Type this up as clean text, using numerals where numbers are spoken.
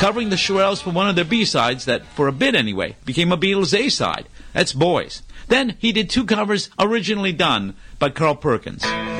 covering the Shirelles for one of their B-sides that, for a bit anyway, became a Beatles A-side. That's Boys. Then he did two covers originally done by Carl Perkins.